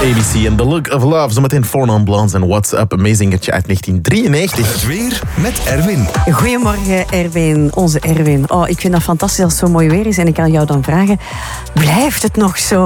ABC en The Look of Love. Zometeen Four Non Blondes en What's Up. Amazing uit 1993. Het weer met Erwin. Goedemorgen Erwin, onze Erwin. Oh, ik vind dat fantastisch als het zo mooi weer is. En ik kan jou dan vragen, blijft het nog zo?